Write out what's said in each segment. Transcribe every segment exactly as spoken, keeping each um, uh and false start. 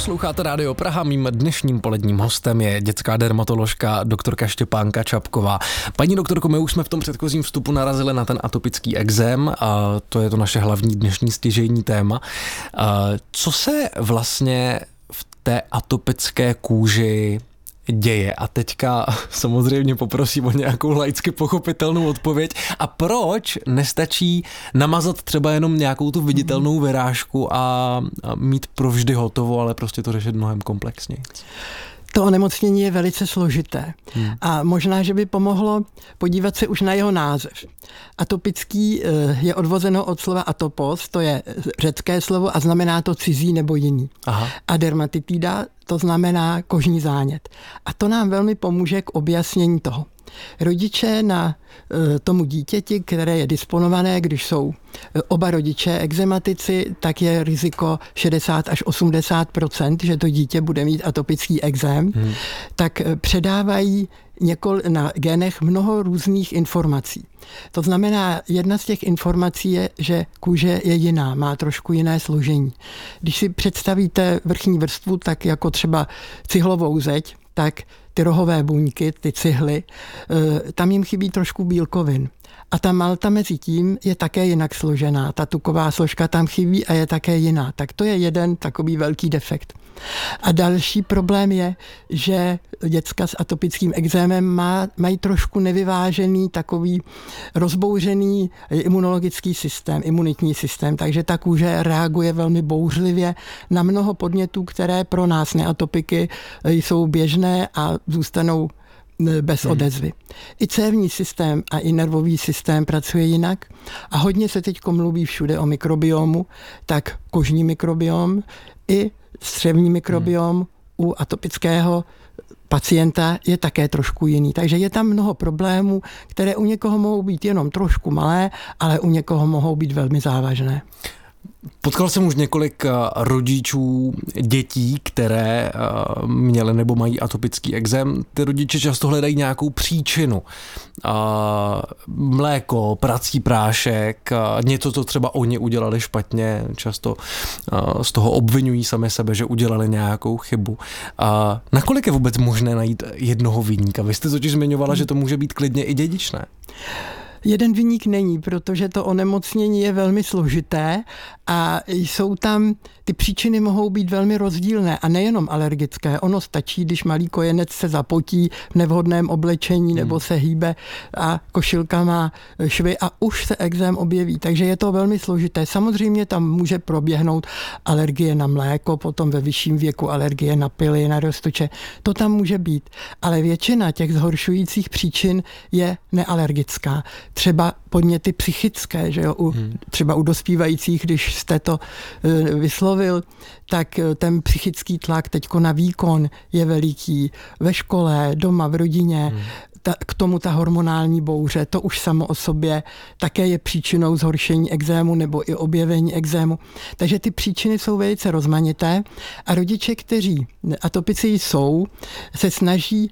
Posloucháte Rádio Praha, mým dnešním poledním hostem je dětská dermatoložka doktorka Štěpánka Čapková. Paní doktorko, my už jsme v tom předchozím vstupu narazili na ten atopický ekzém a to je to naše hlavní dnešní stěžejní téma. Co se vlastně v té atopické kůži děje? A teďka samozřejmě poprosím o nějakou laicky pochopitelnou odpověď. A proč nestačí namazat třeba jenom nějakou tu viditelnou vyrážku a mít provždy hotovo, ale prostě to řešit mnohem komplexněji? To onemocnění je velice složité hmm. a možná, že by pomohlo podívat se už na jeho název. Atopický je odvozeno od slova atopos, to je řecké slovo a znamená to cizí nebo jiný. Aha. A dermatitida, to znamená kožní zánět. A to nám velmi pomůže k objasnění toho. Rodiče na tomu dítěti, které je disponované, když jsou oba rodiče ekzematici, tak je riziko šedesát až osmdesát procent, že to dítě bude mít atopický ekzém, hmm. tak předávají několik, na genech mnoho různých informací. To znamená, jedna z těch informací je, že kůže je jiná, má trošku jiné složení. Když si představíte vrchní vrstvu, tak jako třeba cihlovou zeď, tak ty rohové buňky, ty cihly, tam jim chybí trošku bílkovin. A ta malta mezi tím je také jinak složená. Ta tuková složka tam chybí a je také jiná. Tak to je jeden takový velký defekt. A další problém je, že děcka s atopickým ekzémem má, mají trošku nevyvážený, takový rozbouřený imunologický systém, imunitní systém, takže ta kůže reaguje velmi bouřlivě na mnoho podnětů, které pro nás neatopiky jsou běžné a zůstanou bez hmm. odezvy. I cévní systém a i nervový systém pracuje jinak a hodně se teď mluví všude o mikrobiomu, tak kožní mikrobiom i střevní mikrobiom hmm. u atopického pacienta je také trošku jiný. Takže je tam mnoho problémů, které u někoho mohou být jenom trošku malé, ale u někoho mohou být velmi závažné. Potkal jsem už několik rodičů dětí, které měly nebo mají atopický ekzém. Ty rodiče často hledají nějakou příčinu. Mléko, prací prášek, něco, co třeba oni udělali špatně. Často z toho obvinují sami sebe, že udělali nějakou chybu. Nakolik je vůbec možné najít jednoho viníka? Vy jste totiž zmiňovala, že to může být klidně i dědičné. Jeden viník není, protože to onemocnění je velmi složité a jsou tam, ty příčiny mohou být velmi rozdílné a nejenom alergické. Ono stačí, když malý kojenec se zapotí v nevhodném oblečení hmm. nebo se hýbe a košilka má švy a už se ekzém objeví. Takže je to velmi složité. Samozřejmě tam může proběhnout alergie na mléko, potom ve vyšším věku alergie na pily, na roztoče. To tam může být. Ale většina těch zhoršujících příčin je nealergická. Třeba podněty psychické, že jo, u, hmm. třeba u dospívajících, když jste to uh, vyslovil, tak ten psychický tlak teďko na výkon je veliký. Ve škole, doma, v rodině, hmm. ta, k tomu ta hormonální bouře, to už samo o sobě také je příčinou zhoršení ekzému nebo i objevení ekzému. Takže ty příčiny jsou velice rozmanité a rodiče, kteří atopici jsou, se snaží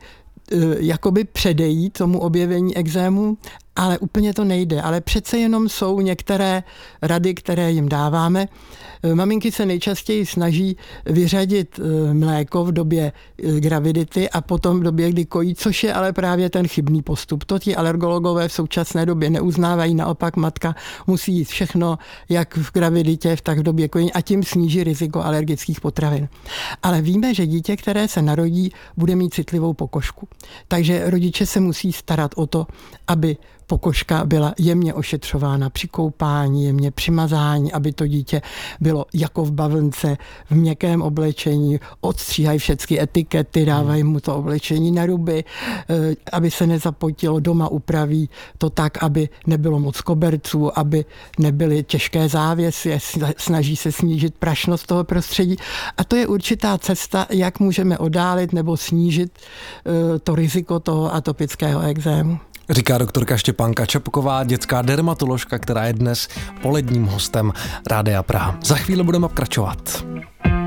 jakoby předejít tomu objevení ekzému, ale úplně to nejde. Ale přece jenom jsou některé rady, které jim dáváme. Maminky se nejčastěji snaží vyřadit mléko v době gravidity a potom v době, kdy kojí, což je ale právě ten chybný postup. To ti alergologové v současné době neuznávají, naopak matka musí jíst všechno, jak v graviditě, tak v době kojení a tím sníží riziko alergických potravin. Ale víme, že dítě, které se narodí, bude mít citlivou pokožku. Takže rodiče se musí starat o to, aby pokožka byla jemně ošetřována při koupání, jemně při mazání, aby to dítě bylo jako v bavlnce, v měkkém oblečení, odstříhají všechny etikety, dávají mu to oblečení na ruby, aby se nezapotilo, doma upraví to tak, aby nebylo moc koberců, aby nebyly těžké závěsy, snaží se snížit prašnost toho prostředí. A to je určitá cesta, jak můžeme oddálit nebo snížit to riziko toho atopického ekzému. Říká doktorka Štěpánka Čapková, dětská dermatoložka, která je dnes poledním hostem Rádia Praha. Za chvíli budeme pokračovat.